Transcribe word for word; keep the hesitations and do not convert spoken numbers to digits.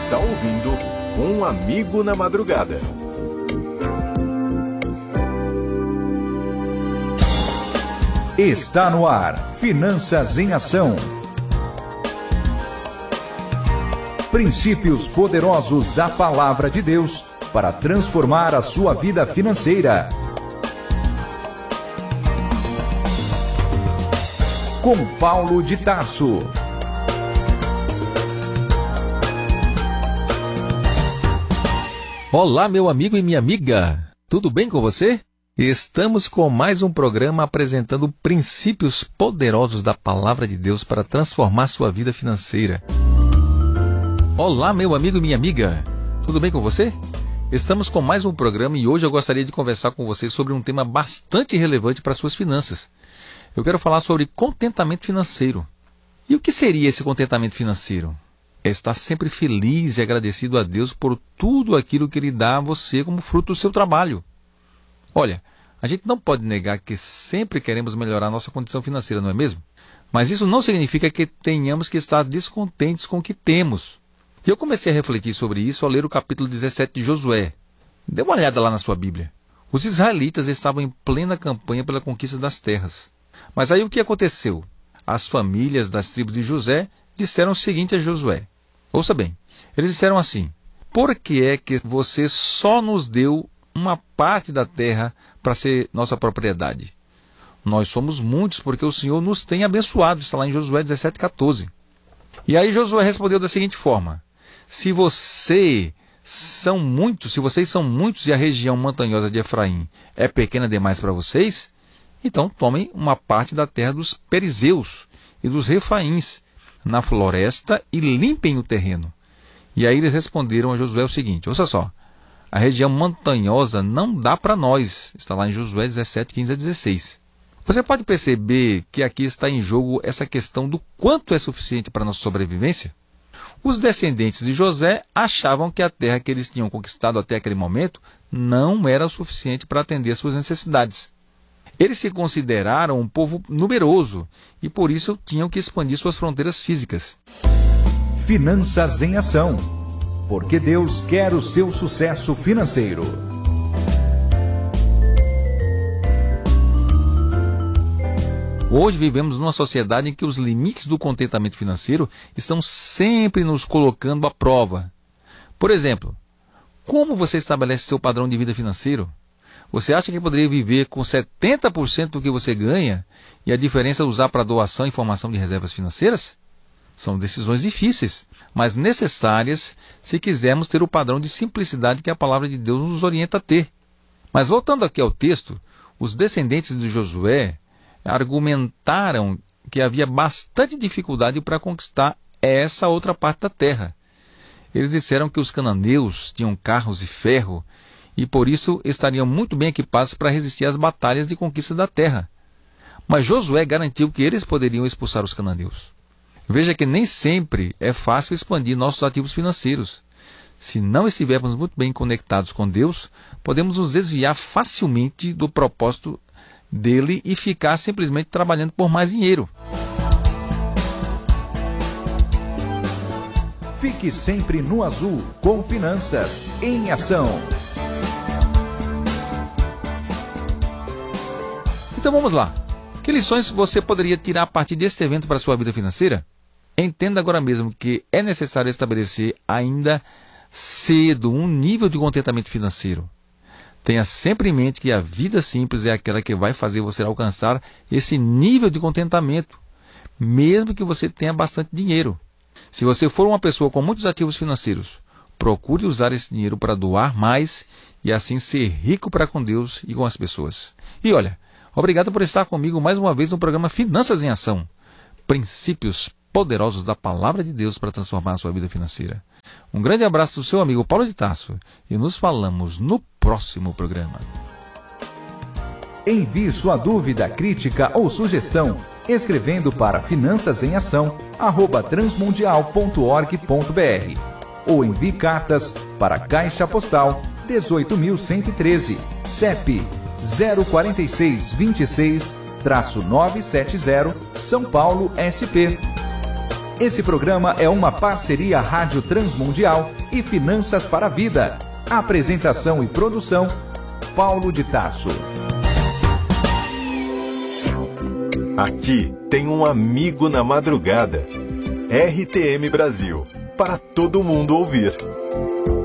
está ouvindo Um Amigo na Madrugada. Está no ar, Finanças em Ação. Princípios poderosos da Palavra de Deus para transformar a sua vida financeira. Com Paulo de Tarso. Olá, meu amigo e minha amiga. Tudo bem com você? Estamos com mais um programa apresentando princípios poderosos da Palavra de Deus para transformar sua vida financeira. Olá, meu amigo e minha amiga. Tudo bem com você? Estamos com mais um programa e hoje eu gostaria de conversar com você sobre um tema bastante relevante para suas finanças. Eu quero falar sobre contentamento financeiro. E o que seria esse contentamento financeiro? É estar sempre feliz e agradecido a Deus por tudo aquilo que Ele dá a você como fruto do seu trabalho. Olha, a gente não pode negar que sempre queremos melhorar nossa condição financeira, não é mesmo? Mas isso não significa que tenhamos que estar descontentes com o que temos. E eu comecei a refletir sobre isso ao ler o capítulo dezessete de Josué. Dê uma olhada lá na sua Bíblia. Os israelitas estavam em plena campanha pela conquista das terras. Mas aí o que aconteceu? As famílias das tribos de José disseram o seguinte a Josué. Ouça bem, eles disseram assim: por que é que você só nos deu uma parte da terra para ser nossa propriedade? Nós somos muitos porque o Senhor nos tem abençoado. Está lá em Josué dezessete, quatorze. E aí Josué respondeu da seguinte forma: se você são muitos, se vocês são muitos e a região montanhosa de Efraim é pequena demais para vocês, então tomem uma parte da terra dos perizeus e dos refaíns na floresta e limpem o terreno. E aí eles responderam a Josué o seguinte: ouça só, a região montanhosa não dá para nós. Está lá em Josué dezessete, quinze a dezesseis. Você pode perceber que aqui está em jogo essa questão do quanto é suficiente para a nossa sobrevivência? Os descendentes de José achavam que a terra que eles tinham conquistado até aquele momento não era o suficiente para atender às suas necessidades. Eles se consideraram um povo numeroso e por isso tinham que expandir suas fronteiras físicas. Finanças em Ação. Porque Deus quer o seu sucesso financeiro. Hoje vivemos numa sociedade em que os limites do contentamento financeiro estão sempre nos colocando à prova. Por exemplo, como você estabelece seu padrão de vida financeiro? Você acha que poderia viver com setenta por cento do que você ganha e a diferença usar para doação e formação de reservas financeiras? São decisões difíceis, mas necessárias se quisermos ter o padrão de simplicidade que a palavra de Deus nos orienta a ter. Mas voltando aqui ao texto, os descendentes de Josué argumentaram que havia bastante dificuldade para conquistar essa outra parte da terra. Eles disseram que os cananeus tinham carros e ferro e por isso estariam muito bem equipados para resistir às batalhas de conquista da terra. Mas Josué garantiu que eles poderiam expulsar os cananeus. Veja que nem sempre é fácil expandir nossos ativos financeiros. Se não estivermos muito bem conectados com Deus, podemos nos desviar facilmente do propósito dele e ficar simplesmente trabalhando por mais dinheiro. Fique sempre no azul com Finanças em Ação. Então vamos lá. Que lições você poderia tirar a partir deste evento para a sua vida financeira? Entenda agora mesmo que é necessário estabelecer ainda cedo um nível de contentamento financeiro. Tenha sempre em mente que a vida simples é aquela que vai fazer você alcançar esse nível de contentamento, mesmo que você tenha bastante dinheiro. Se você for uma pessoa com muitos ativos financeiros, procure usar esse dinheiro para doar mais e assim ser rico para com Deus e com as pessoas. E olha, obrigado por estar comigo mais uma vez no programa Finanças em Ação. Princípios poderosos da Palavra de Deus para transformar a sua vida financeira. Um grande abraço do seu amigo Paulo de Tarso e nos falamos no próximo programa. Envie sua dúvida, crítica ou sugestão escrevendo para finanças em ação arroba transmundial ponto org ponto br ou envie cartas para Caixa Postal dezoito mil cento e treze, C E P zero quatro seis dois seis, novecentos e setenta, São Paulo, S P. Esse programa é uma parceria Rádio Transmundial e Finanças para a Vida. Apresentação e produção, Paulo de Tarso. Aqui tem um amigo na madrugada. R T M Brasil, para todo mundo ouvir.